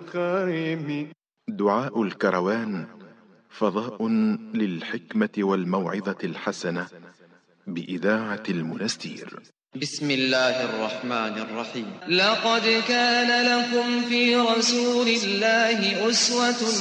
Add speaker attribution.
Speaker 1: المخارم.
Speaker 2: دعاء الكروان فضاء للحكمة والموعظة الحسنة بإذاعة المنستير.
Speaker 3: بسم الله الرحمن الرحيم. لقد كان لكم في رسول الله أسوة